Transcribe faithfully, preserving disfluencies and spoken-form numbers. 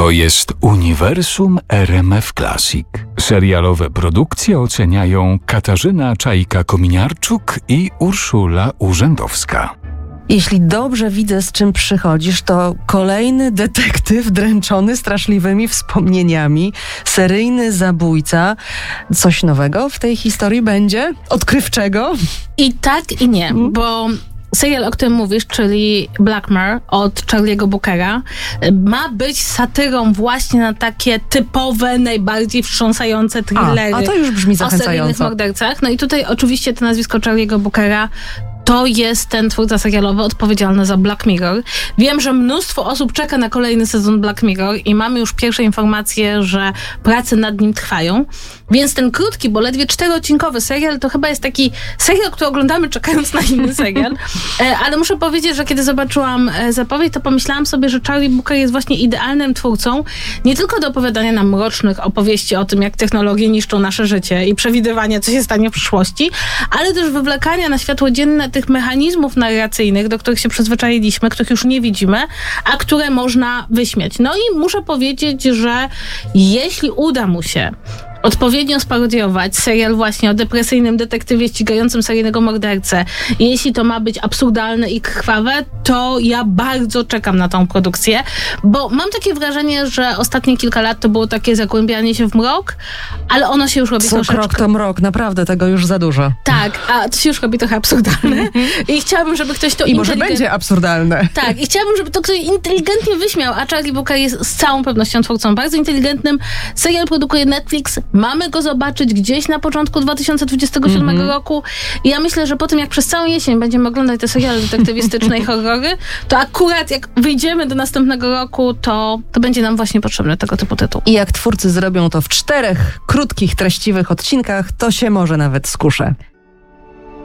To jest Uniwersum R M F Classic. Serialowe produkcje oceniają Katarzyna Czajka-Kominiarczuk i Urszula Urzędowska. Jeśli dobrze widzę, z czym przychodzisz, to kolejny detektyw dręczony straszliwymi wspomnieniami, seryjny zabójca. Coś nowego w tej historii będzie? Odkrywczego? I tak, i nie, bo serial, o którym mówisz, czyli Black Mirror od Charlie'ego Bookera, ma być satyrą właśnie na takie typowe, najbardziej wstrząsające thrillery a, a to już brzmi zachęcająco. O seryjnych mordercach. No i tutaj oczywiście to nazwisko Charlie'ego Bookera to jest ten twórca serialowy odpowiedzialny za Black Mirror. Wiem, że mnóstwo osób czeka na kolejny sezon Black Mirror i mamy już pierwsze informacje, że prace nad nim trwają. Więc ten krótki, bo ledwie czteroodcinkowy serial to chyba jest taki serial, który oglądamy czekając na inny serial. Ale muszę powiedzieć, że kiedy zobaczyłam zapowiedź, to pomyślałam sobie, że Charlie Booker jest właśnie idealnym twórcą nie tylko do opowiadania nam mrocznych opowieści o tym, jak technologie niszczą nasze życie i przewidywania, co się stanie w przyszłości, ale też wywlekania na światło dzienne tych mechanizmów narracyjnych, do których się przyzwyczailiśmy, których już nie widzimy, a które można wyśmiać. No i muszę powiedzieć, że jeśli uda mu się odpowiednio sparodiować serial właśnie o depresyjnym detektywie ścigającym seryjnego mordercę, jeśli to ma być absurdalne i krwawe, to ja bardzo czekam na tą produkcję, bo mam takie wrażenie, że ostatnie kilka lat to było takie zagłębianie się w mrok, ale ono się już robi Co troszeczkę... krok to mrok, naprawdę tego już za dużo. Tak, a to się już robi trochę absurdalne i chciałabym, żeby ktoś to I może inteligent... będzie absurdalne. Tak, i chciałabym, żeby to ktoś inteligentnie wyśmiał, a Charlie Booker jest z całą pewnością twórcą bardzo inteligentnym. Serial produkuje Netflix, mamy go zobaczyć gdzieś na początku dwa tysiące dwudziestego siódmego mm-hmm. roku i ja myślę, że po tym jak przez całą jesień będziemy oglądać te seriale detektywistyczne i horrory, to akurat jak wyjdziemy do następnego roku, to, to będzie nam właśnie potrzebny tego typu tytuł. I jak twórcy zrobią to w czterech krótkich, treściwych odcinkach, to się może nawet skuszę.